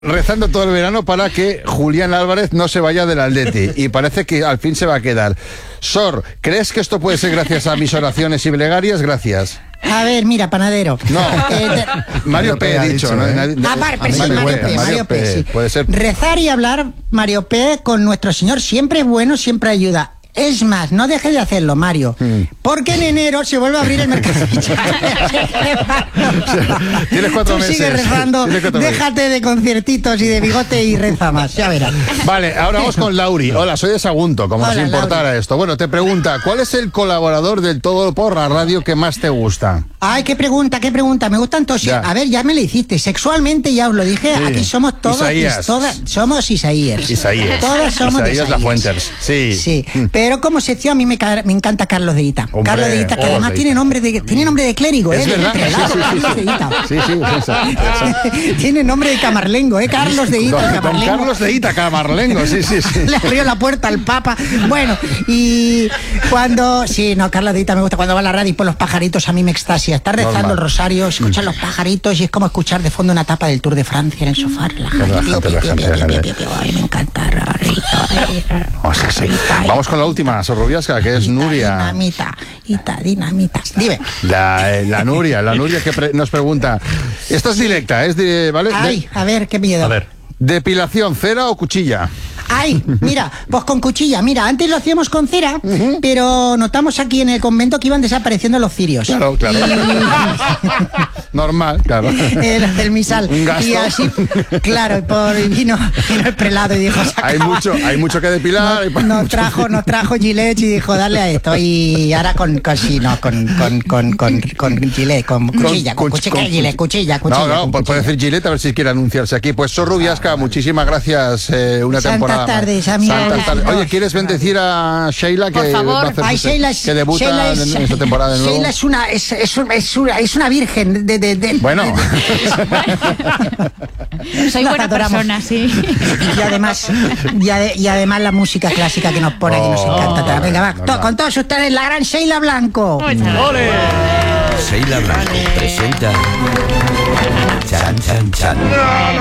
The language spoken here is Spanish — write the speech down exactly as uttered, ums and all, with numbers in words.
Rezando todo el verano para que Julián Álvarez no se vaya del Atleti, y parece que al fin se va a quedar. Sor, ¿crees que esto puede ser gracias a mis oraciones y plegarias? Gracias. A ver, mira, panadero. No, eh, te... Mario P. ha dicho, ¿no? ¿eh? Ah, Mario, P, sí, Mario, Mario, P, Mario P, P, sí. Puede ser. Rezar y hablar, Mario P, con nuestro Señor siempre es bueno, siempre ayuda. Es más, no dejes de hacerlo, Mario, mm. porque en enero se vuelve a abrir el mercado. Tienes cuatro Tú meses. Sigue rezando, cuatro déjate meses. de conciertitos y de bigote y reza más, ya verás. Vale, ahora vamos con Lauri. Hola, soy de Sagunto, como Hola, si importara Lauri. esto. Bueno, te pregunta, ¿cuál es el colaborador del Todo por la Radio que más te gusta? Ay, qué pregunta, qué pregunta, me gustan todos. Ya. A ver, ya me lo hiciste, sexualmente ya os lo dije, Sí. aquí somos todos, Isaías. todas, somos Isaías. Isaías. Todas somos Isaías de La Fuenters. Sí. Sí, Mm. pero como sección a mí me, ca- me encanta Carlos de Ita. Hombre, Carlos de Ita, que oh, además de tiene Ita. nombre de tiene nombre de clérigo, Es ¿eh? verdad. De prelado, Sí, sí, sí, Carlos sí. de Ita. Sí, sí, sí, sí. Tiene nombre de camarlengo, ¿eh? Carlos de Ita, Don, el don camarlengo. Carlos de Ita, Camarlengo, sí, sí, sí. Le abrió la puerta al Papa. Bueno, y cuando... Sí, no, Carlos de Ita me gusta. Cuando va a la radio y por los pajaritos a mí me extasia. Está rezando Normal. el rosario, escuchar los pajaritos y es como escuchar de fondo una etapa del Tour de Francia en el sofá. Relajante, relajante, relajante. Ay, me encanta. Oh, sí, sí. Vamos con la última, Sorrubiasca, que es Nuria. Dinamita, Ita, dinamita. Dime. La, eh, la Nuria, la Nuria que pre- nos pregunta. Esta es directa, es de, ¿vale? De- Ay, a ver, qué miedo. a ver. ¿Depilación, cera o cuchilla? Ay, mira, pues con cuchilla. Mira, antes lo hacíamos con cera, uh-huh. pero notamos aquí en el convento que iban desapareciendo los cirios. Claro, claro. Y... Normal, claro. El del misal. Un gasto. Y así, claro, y por, y vino, vino el prelado y dijo, se Hay acaba. mucho, hay mucho que depilar. Nos, nos trajo, nos trajo Gillette y dijo, dale a esto. Y ahora con, con sí, no, con, con, con, con, con Gillette, con cuchilla, con, con cuchilla, con, Gillette, cuchilla, cuchilla. No, no, con puede cuchilla. decir Gillette a ver si quiere anunciarse aquí. Pues Sorrubiasca, muchísimas gracias. Eh, una Santas temporada. tardes, amigos. Santas tardes. Oye, ¿quieres bendecir a Sheila que Por favor. va a hacer Ay, su- Sheila es, que debuta Sheila es, en, en esta temporada de nuevo? Sheila es una, es, es, un- es una, es una virgen de, de, de Bueno. Soy Nos buena adoramos. persona, sí. Y además, y, ade- y además la música clásica que nos pone aquí nos Oh, encanta. Venga, va, no, to- no. con todos ustedes, la gran Sheila Blanco. Sheila Blanco presenta Chan Chan Chan.